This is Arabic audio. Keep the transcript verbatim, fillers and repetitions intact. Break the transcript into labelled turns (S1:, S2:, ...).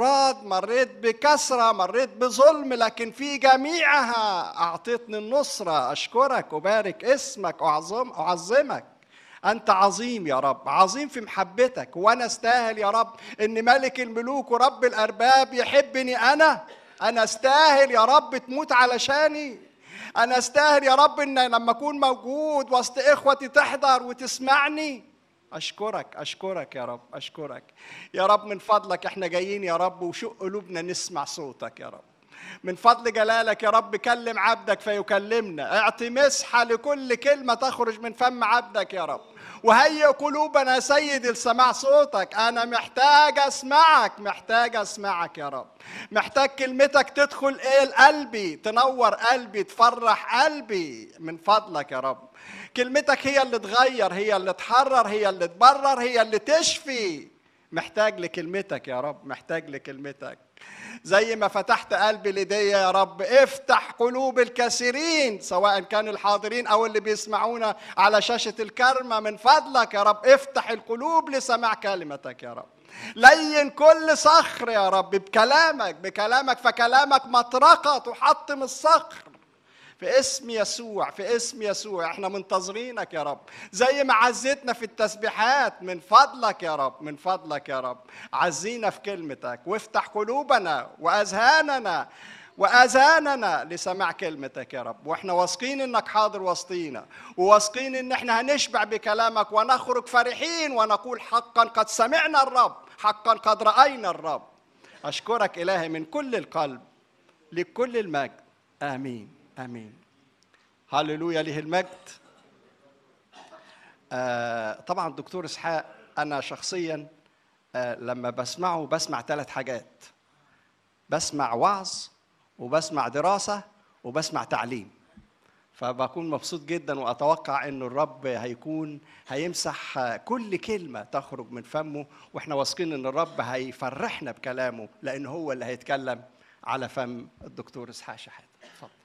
S1: بأمراض، مريت بكسرة، مريت بظلم، لكن في جميعها أعطيتني النصرة. أشكرك، أبارك اسمك، أعظم أعظمك. أنت عظيم يا رب، عظيم في محبتك، وأنا استاهل يا رب إن ملك الملوك ورب الأرباب يحبني أنا. أنا استاهل يا رب تموت علشاني. أنا استاهل يا رب إن لما أكون موجود وسط إخوتي تحضر وتسمعني. أشكرك أشكرك يا رب، أشكرك يا رب. من فضلك إحنا جايين يا رب، وشق قلوبنا نسمع صوتك يا رب. من فضل جلالك يا رب كلم عبدك فيكلمنا. اعطي مسحة لكل كلمة تخرج من فم عبدك يا رب، وهيئ قلوبنا يا سيدي لسماع صوتك. أنا محتاج أسمعك، محتاج أسمعك يا رب. محتاج كلمتك تدخل إيه قلبي، تنور قلبي، تفرح قلبي. من فضلك يا رب كلمتك هي اللي تغير، هي اللي تحرر، هي اللي تبرر، هي اللي تشفي. محتاج لكلمتك يا رب، محتاج لكلمتك. زي ما فتحت قلبي لدي يا رب، افتح قلوب الكثيرين سواء كانوا الحاضرين أو اللي بيسمعونا على شاشة الكرمة. من فضلك يا رب افتح القلوب لسماع كلمتك يا رب. لين كل صخر يا رب بكلامك، بكلامك، فكلامك مطرقة تحطم الصخر. في اسم يسوع، في اسم يسوع احنا منتظرينك يا رب. زي ما عزتنا في التسبيحات، من فضلك يا رب، من فضلك يا رب عزينا في كلمتك، وافتح قلوبنا واذهاننا واذاننا لسماع كلمتك يا رب. واحنا واثقين انك حاضر وسطينا، وواثقين ان احنا هنشبع بكلامك ونخرج فرحين ونقول حقا قد سمعنا الرب، حقا قد راينا الرب. اشكرك الهي من كل القلب، لكل المجد. امين امين. هللويا، له المجد. آه طبعا دكتور اسحاق انا شخصيا آه لما بسمعه بسمع ثلاث حاجات: بسمع وعظ، وبسمع دراسه، وبسمع تعليم. فبكون مبسوط جدا، واتوقع انه الرب هيكون هيمسح كل كلمه تخرج من فمه، واحنا واثقين ان الرب هيفرحنا بكلامه، لان هو اللي هيتكلم على فم الدكتور اسحاق شحاته. اتفضل.